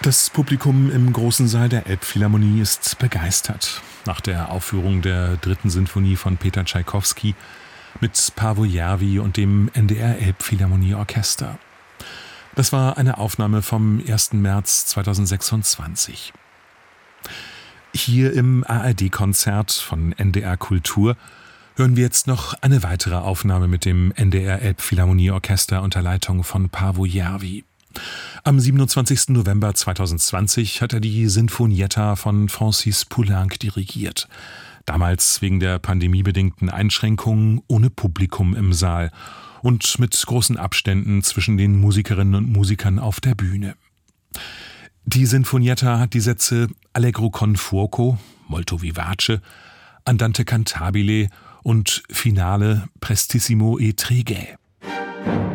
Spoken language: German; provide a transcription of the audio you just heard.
Das Publikum im großen Saal der Elbphilharmonie ist begeistert. Nach der Aufführung der 3. Sinfonie von Peter Tschaikowski mit Paavo Järvi und dem NDR Elbphilharmonieorchester. Das war eine Aufnahme vom 1. März 2026. Hier im ARD-Konzert von NDR Kultur hören wir jetzt noch eine weitere Aufnahme mit dem NDR Elbphilharmonieorchester unter Leitung von Paavo Järvi. Am 27. November 2020 hat er die Sinfonietta von Francis Poulenc dirigiert. Damals wegen der pandemiebedingten Einschränkungen ohne Publikum im Saal und mit großen Abständen zwischen den Musikerinnen und Musikern auf der Bühne. Die Sinfonietta hat die Sätze Allegro con fuoco, molto vivace, Andante cantabile und Finale prestissimo e tregae.